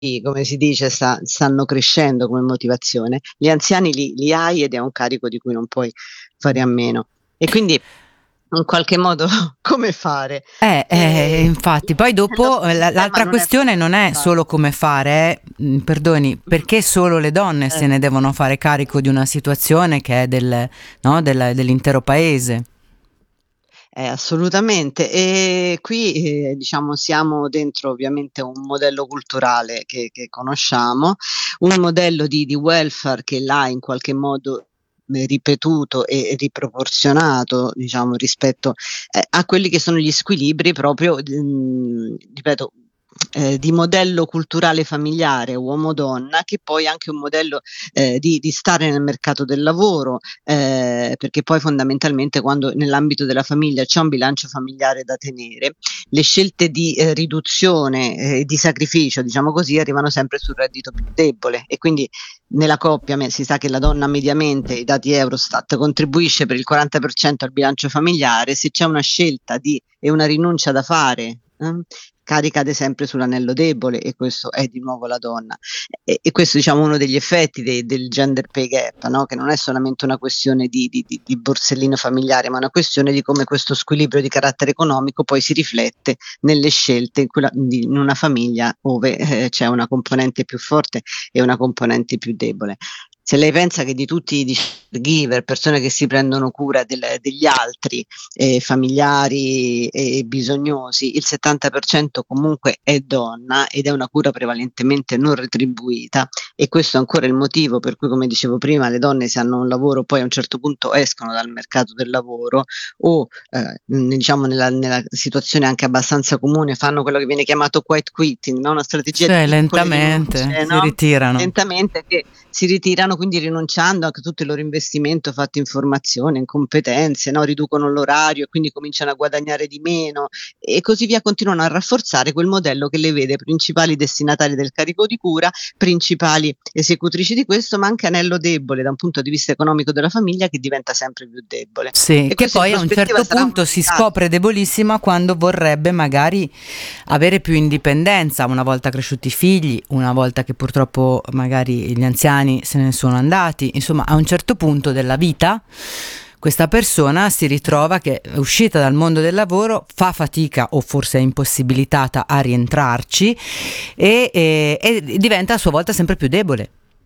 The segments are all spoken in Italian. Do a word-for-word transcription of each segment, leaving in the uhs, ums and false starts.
come si dice, sta stanno crescendo come motivazione, gli anziani li li hai ed è un carico di cui non puoi fare a meno. E quindi in qualche modo come fare? Eh, eh, Ehm, infatti, poi il dopo nostro eh, la- sistema l'altra non è questione non è fatto. solo come fare, eh, mm, perdoni, Mh-mh. perché solo le donne se Eh. ne devono fare carico di una situazione che è del, no, del- dell'intero paese. Eh, assolutamente. E qui, ehm, diciamo siamo dentro ovviamente un modello culturale che che conosciamo, un modello di di welfare che l'ha in qualche modo, ehm, ripetuto e riproporzionato, diciamo, rispetto, ehm, a quelli che sono gli squilibri proprio d mhmm, ripeto, ehm, di modello culturale familiare uomo-donna, che poi è anche un modello, ehm, di di stare nel mercato del lavoro, ehm, perché poi fondamentalmente quando nell'ambito della famiglia c'è un bilancio familiare da tenere, le scelte di, ehm, riduzione e di sacrificio, diciamo così, arrivano sempre sul reddito più debole e quindi nella coppia me si sa che la donna mediamente, i dati Eurostat, contribuisce per il quaranta per cento al bilancio familiare, se c'è una scelta di e una rinuncia da fare, uhm, caricade sempre sull'anello debole e questo è di nuovo la donna. E e questo diciamo uno degli effetti de del gender pay gap, no, che non è solamente una questione di di di di borsellino familiare, ma una questione di come questo squilibrio di carattere economico poi si riflette nelle scelte in quella di in una famiglia ove, eh, c'è una componente più forte e una componente più debole. Se lei pensa che di tutti i caregiver, persone che si prendono cura del degli altri, ehm, familiari e bisognosi, il settanta per cento comunque è donna ed è una cura prevalentemente non retribuita e questo è ancora il motivo per cui, come dicevo prima, le donne se hanno un lavoro poi a un certo punto escono dal mercato del lavoro o, ehm, mhmm, diciamo nella nella situazione anche abbastanza comune fanno quello che viene chiamato quiet quitting, no, una strategia di Cioè, piccole lentamente rinunce, si no, ritirano. lentamente che si ritirano, quindi rinunciando anche a tutto il loro investimento fatto in formazione, in competenze, no, riducono l'orario e quindi cominciano a guadagnare di meno e così via, continuano a rafforzare quel modello che le vede principali destinatarie del carico di cura, principali esecutrici di questo, ma anche anello debole da un punto di vista economico della famiglia che diventa sempre più debole. Sì, E che questo in poi a un prospettiva certo sarà un punto si disastro. scopre debolissima quando vorrebbe magari avere più indipendenza, una volta cresciuti i figli, una volta che purtroppo magari gli anziani se ne sono andati, insomma a un certo punto della vita questa persona si ritrova che è uscita dal mondo del lavoro, fa fatica o forse è impossibilitata a rientrarci e, e- e diventa a sua volta sempre più debole.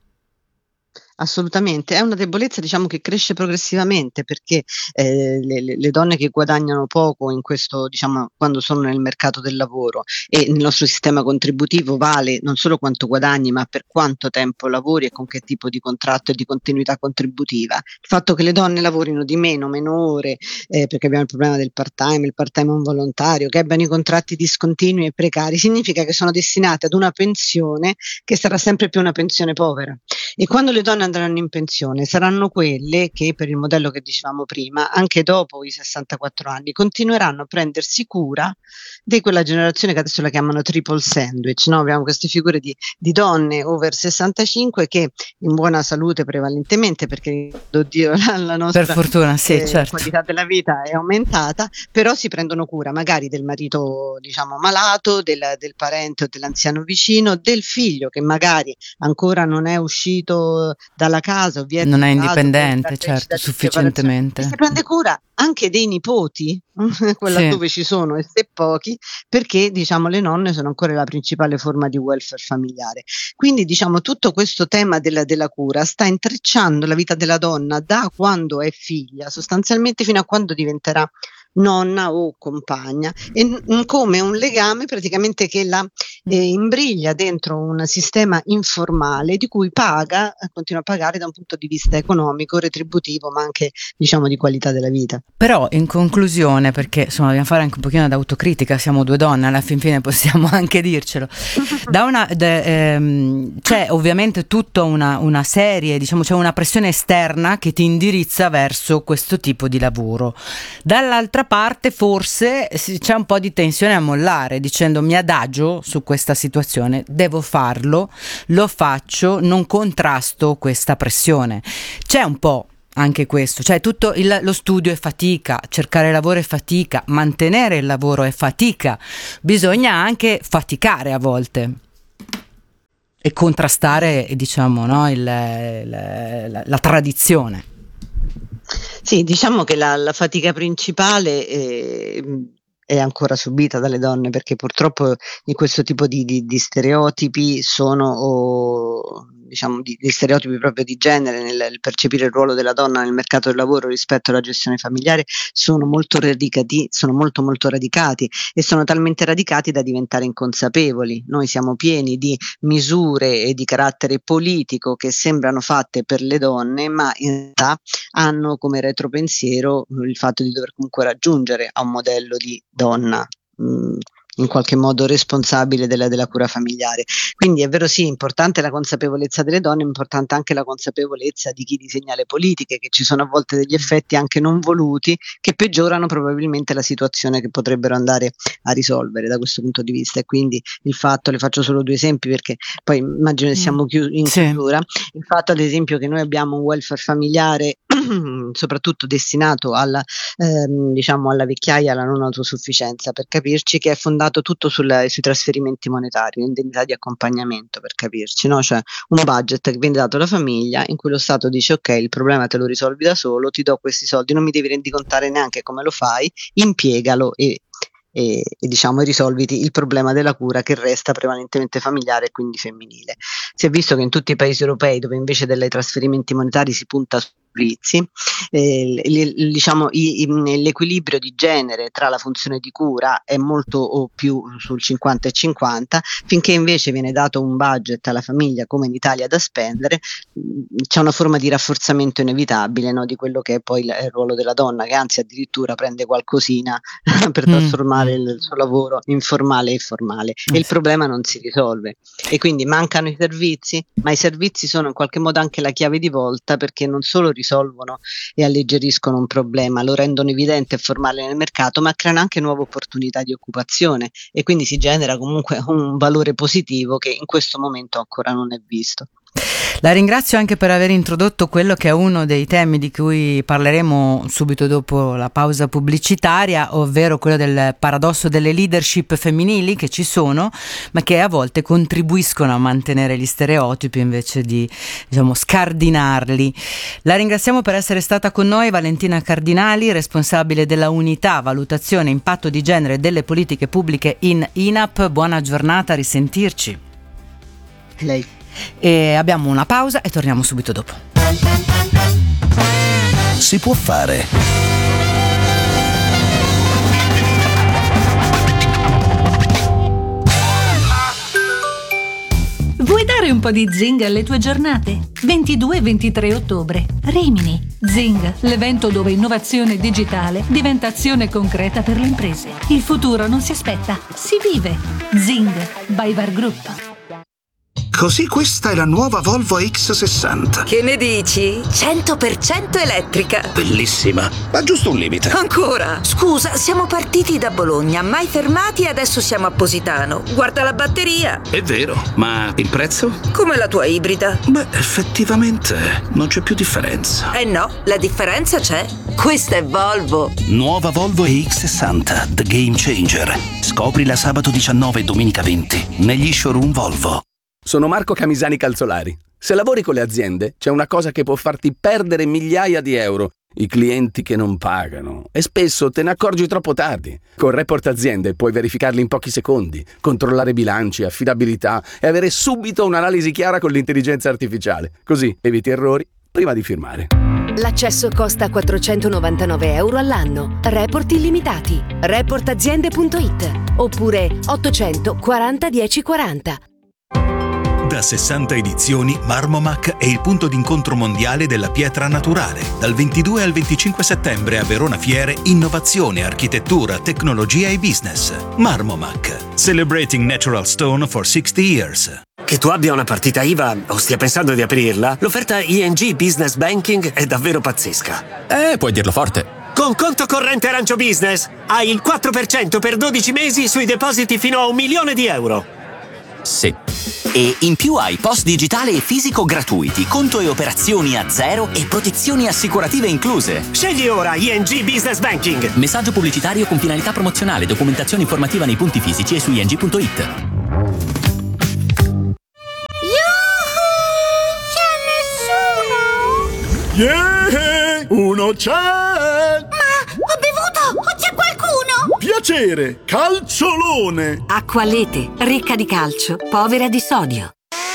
Assolutamente, è una debolezza diciamo che cresce progressivamente perché, ehm, le le le donne che guadagnano poco in questo diciamo quando sono nel mercato del lavoro e il nostro sistema contributivo vale non solo quanto guadagni, ma per quanto tempo lavori e con che tipo di contratto e di continuità contributiva. Il fatto che le donne lavorino di meno, meno ore, ehm, perché abbiamo il problema del part-time, il part-time involontario, che abbiano i contratti discontinui e precari, significa che sono destinate ad una pensione che sarà sempre più una pensione povera. E quando le donne andranno in pensione saranno quelle che, per il modello che dicevamo prima, anche dopo i sessantaquattro anni continueranno a prendersi cura di quella generazione che adesso la chiamano triple sandwich, no, abbiamo queste figure di di donne over sessantacinque che in buona salute prevalentemente, perché oddio la la Per nostra, fortuna, sì, ehm, certo. qualità della vita è aumentata, però si prendono cura magari del marito, diciamo, malato, del del parente o dell'anziano vicino, del figlio che magari ancora non è uscito dalla casa o vi è Non è toccato per la indipendente, certo, crescita di separazione e si sufficientemente. prende cura anche dei nipoti, quella Sì. dove ci sono e se pochi, perché diciamo le nonne sono ancora la principale forma di welfare familiare. Quindi diciamo tutto questo tema della della cura sta intrecciando la vita della donna da quando è figlia, sostanzialmente fino a quando diventerà nonna o compagna e n n come un legame praticamente che la ehm, imbriglia dentro un sistema informale di cui paga eh, continua a pagare da un punto di vista economico, retributivo, ma anche diciamo di qualità della vita. Però in conclusione, perché insomma dobbiamo fare anche un pochino d'autocritica, siamo due donne, alla fin fine possiamo anche dircelo. Da una, de- ehm, c'è ovviamente tutta una, una serie, diciamo, c'è una pressione esterna che ti indirizza verso questo tipo di lavoro. Dall'altra parte forse si- c'è un po' di tensione a mollare, dicendo mi adagio su questa situazione, devo farlo, lo faccio, non contrasto questa pressione. C'è un po' anche questo, cioè tutto il, lo studio è fatica, cercare lavoro è fatica, mantenere il lavoro è fatica, bisogna anche faticare a volte. e contrastare, diciamo, no, il, il, la, la tradizione. Sì, diciamo che la, la fatica principale è, è ancora subita dalle donne, perché purtroppo in questo tipo di, di, di stereotipi sono, o, diciamo, di, di stereotipi proprio di genere nel percepire il ruolo della donna nel mercato del lavoro rispetto alla gestione familiare, sono molto radicati, sono molto molto radicati e sono talmente radicati da diventare inconsapevoli. Noi siamo pieni di misure e di carattere politico che sembrano fatte per le donne, ma in realtà hanno come retropensiero il fatto di dover comunque raggiungere a un modello di donna mh, in qualche modo responsabile della, della cura familiare. Quindi è vero, sì, è importante la consapevolezza delle donne, è importante anche la consapevolezza di chi disegna le politiche, che ci sono a volte degli effetti anche non voluti che peggiorano probabilmente la situazione che potrebbero andare a risolvere da questo punto di vista. E quindi il fatto, le faccio solo due esempi perché poi immagino che siamo chiu- in Sì. chiusura, il fatto ad esempio che noi abbiamo un welfare familiare soprattutto destinato alla, ehm, diciamo alla vecchiaia, alla non autosufficienza, per capirci, che è fondato tutto sul, sui trasferimenti monetari, l'indennità di accompagnamento, per capirci, no? Cioè un budget che viene dato alla famiglia in cui lo Stato dice ok, il problema te lo risolvi da solo, ti do questi soldi, non mi devi rendicontare neanche come lo fai, impiegalo e E, e diciamo risolviti il problema della cura, che resta prevalentemente familiare e quindi femminile. Si è visto che in tutti i paesi europei, dove invece dei trasferimenti monetari si punta su servizi, eh, le, diciamo i, i, l'equilibrio di genere tra la funzione di cura è molto o più sul cinquanta e cinquanta, finché invece viene dato un budget alla famiglia come in Italia da spendere, c'è una forma di rafforzamento inevitabile, no, di quello che è poi il, il ruolo della donna, che anzi addirittura prende qualcosina per trasformare mm. il suo lavoro informale e formale, mm. e il problema non si risolve. E quindi mancano i servizi, ma i servizi sono in qualche modo anche la chiave di volta, perché non solo risolvono e alleggeriscono un problema, lo rendono evidente e formale nel mercato, ma creano anche nuove opportunità di occupazione, e quindi si genera comunque un valore positivo che in questo momento ancora non è visto. La ringrazio anche per aver introdotto quello che è uno dei temi di cui parleremo subito dopo la pausa pubblicitaria, ovvero quello del paradosso delle leadership femminili che ci sono, ma che a volte contribuiscono a mantenere gli stereotipi invece di, diciamo, scardinarli. La ringraziamo per essere stata con noi, Valentina Cardinali, responsabile della unità valutazione impatto di genere delle politiche pubbliche in I N A P. Buona giornata, a risentirci. Lei. E abbiamo una pausa e torniamo subito dopo. Si può fare. Vuoi dare un po' di zing alle tue giornate? ventidue e ventitré ottobre, Rimini. Zing, l'evento dove innovazione digitale diventa azione concreta per le imprese. Il futuro non si aspetta, si vive. Zing, by Var Group. Così questa è la nuova Volvo X sessanta. Che ne dici? cento per cento elettrica. Bellissima, ma giusto un limite. Ancora? Scusa, siamo partiti da Bologna, mai fermati e adesso siamo a Positano. Guarda la batteria. È vero, ma il prezzo? Come la tua ibrida. Beh, effettivamente non c'è più differenza. Eh no, la differenza c'è. Questa è Volvo. Nuova Volvo X sessanta, The Game Changer. Scoprila sabato diciannove e domenica venti negli showroom Volvo. Sono Marco Camisani Calzolari. Se lavori con le aziende, c'è una cosa che può farti perdere migliaia di euro: i clienti che non pagano. E spesso te ne accorgi troppo tardi. Con Report Aziende puoi verificarli in pochi secondi, controllare bilanci, affidabilità e avere subito un'analisi chiara con l'intelligenza artificiale. Così eviti errori prima di firmare. L'accesso costa quattrocentonovantanove euro all'anno. Report illimitati. report aziende punto it oppure ottocentoquaranta dieci quaranta. Da sessanta edizioni, Marmomac è il punto d'incontro mondiale della pietra naturale. Dal ventidue al venticinque settembre a Verona Fiere, innovazione, architettura, tecnologia e business. Marmomac, celebrating natural stone for sixty years. Che tu abbia una partita I V A o stia pensando di aprirla, l'offerta I N G Business Banking è davvero pazzesca. Eh, puoi dirlo forte. Con conto corrente Arancio Business hai il quattro per cento per dodici mesi sui depositi fino a un milione di euro. Sì. E in più hai post digitale e fisico gratuiti, conto e operazioni a zero e protezioni assicurative incluse. Scegli ora I N G Business Banking. Messaggio pubblicitario con finalità promozionale, documentazione informativa nei punti fisici e su I N G punto it. Yeah! Uno c'è! Ma ho bevuto! O c'è qualcuno? Piacere! Calciolone! Acqua Lete, ricca di calcio, povera di sodio.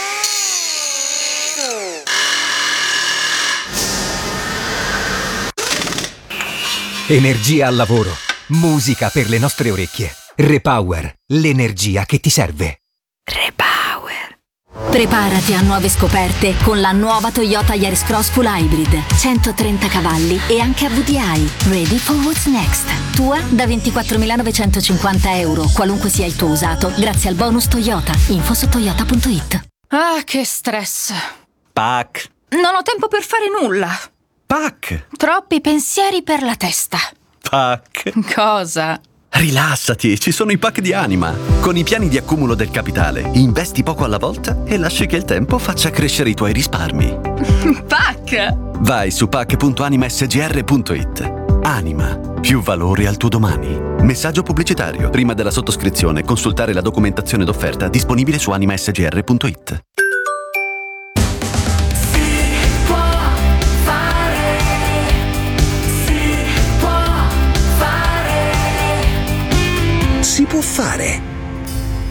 Energia al lavoro. Musica per le nostre orecchie. Repower, l'energia che ti serve. Repower. Preparati a nuove scoperte con la nuova Toyota Yaris Cross Full Hybrid. centotrenta cavalli e anche a V D I. Ready for what's next. Tua da ventiquattromilanovecentocinquanta euro, qualunque sia il tuo usato, grazie al bonus Toyota. Info su toyota punto it. Ah, che stress. P A C. Non ho tempo per fare nulla. P A C. Troppi pensieri per la testa. P A C. Cosa? Rilassati, ci sono i P A C di Anima. Con i piani di accumulo del capitale, investi poco alla volta e lasci che il tempo faccia crescere i tuoi risparmi. P A C. Vai su pac punto anima s g r punto it. Anima, più valore al tuo domani. Messaggio pubblicitario. Prima della sottoscrizione, consultare la documentazione d'offerta disponibile su anima s g r punto it. Si può fare